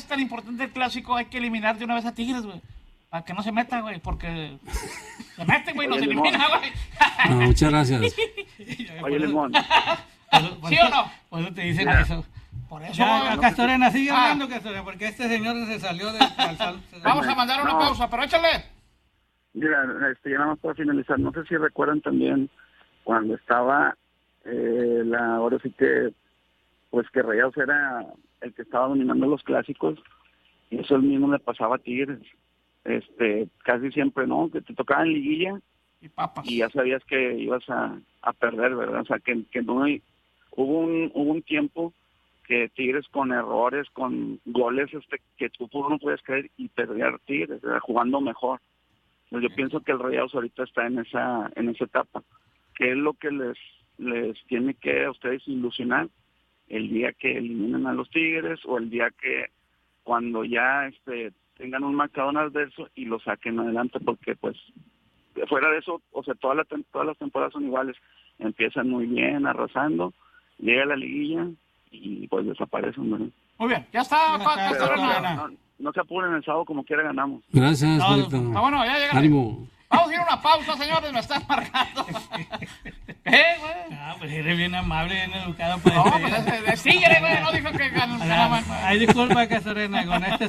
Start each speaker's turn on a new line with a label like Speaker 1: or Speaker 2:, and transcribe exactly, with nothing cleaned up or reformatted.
Speaker 1: tan importante el clásico, hay que eliminar de una vez a Tigres, güey. Para que no se meta, güey, porque se meten, güey, nos
Speaker 2: Oye,
Speaker 1: elimina, güey.
Speaker 3: No, muchas gracias.
Speaker 2: Oye, Limón.
Speaker 1: ¿Sí o no?
Speaker 4: Por eso te dicen
Speaker 2: Ya.
Speaker 4: eso.
Speaker 1: Por eso,
Speaker 4: Ya,
Speaker 1: güey.
Speaker 4: Castorena, sigue
Speaker 1: Ah.
Speaker 4: hablando, Castorena, porque este señor se salió del calzado.
Speaker 1: Vamos a mandar una
Speaker 2: No.
Speaker 1: pausa, pero échale.
Speaker 2: Mira, este, ya nada más para finalizar, no sé si recuerdan también cuando estaba eh, la, ahora sí que, pues que Rayados era el que estaba dominando los clásicos, y eso el mismo le pasaba a Tigres, este, casi siempre, ¿no? Que te tocaba en liguilla
Speaker 1: Y papas.
Speaker 2: y ya sabías que ibas a, a perder, ¿verdad? O sea, que, que no hay, hubo un, hubo un tiempo que Tigres con errores, con goles este, que tú no puedes creer y perdía Tigres, ¿verdad? Jugando mejor. Yo pienso que el Rayados ahorita está en esa en esa etapa, que es lo que les les tiene que a ustedes ilusionar el día que eliminen a los Tigres o el día que cuando ya este tengan un marcador adverso y lo saquen adelante, porque pues fuera de eso, o sea, todas las todas las temporadas son iguales, empiezan muy bien, arrasando, llega la liguilla y pues desaparecen, ¿verdad?
Speaker 1: Muy bien, ya está,
Speaker 4: Ya
Speaker 1: pa-
Speaker 4: está,
Speaker 2: Pero
Speaker 1: Castorena.
Speaker 2: no, no, no se apuren, el sábado como quiera ganamos.
Speaker 3: Gracias,
Speaker 4: No,
Speaker 3: Juanito.
Speaker 1: Está bueno, ya llega.
Speaker 3: Ánimo.
Speaker 1: Vamos a ir a una pausa, señores, me están marcando. ¿Eh, güey?
Speaker 4: Ah, pues eres bien amable, bien educado. Pues,
Speaker 1: No, pues es, es tigre, güey, no dijo que gan- ganaban.
Speaker 4: Ay, disculpa, Castorena, con este